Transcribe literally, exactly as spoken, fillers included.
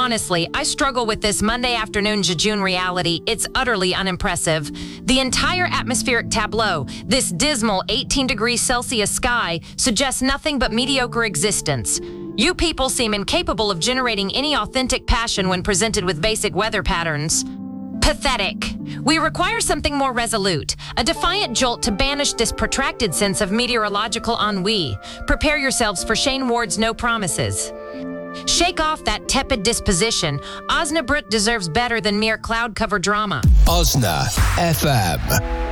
Honestly, I struggle with this Monday afternoon jejune reality. It's utterly unimpressive. The entire atmospheric tableau, this dismal eighteen degrees Celsius sky, suggests nothing but mediocre existence. You people seem incapable of generating any authentic passion when presented with basic weather patterns. Pathetic. We require something more resolute, a defiant jolt to banish this protracted sense of meteorological ennui. Prepare yourselves for Shane Ward's No Promises. Shake off that tepid disposition. Osnabrück deserves better than mere cloud cover drama. Osna F M.